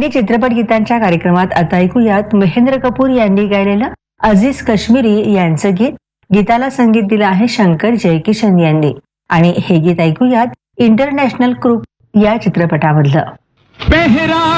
चित्रपट गीतांच्या कार्यक्रमात आता ऐकूयात महेंद्र कपूर यांनी गायलेलं अजीज कश्मीरी यांचं गीत. गीताला संगीत दिलं आहे शंकर जयकिशन यांनी आणि हे गीत ऐकूयात इंटरनॅशनल ग्रुप या चित्रपटामधलं.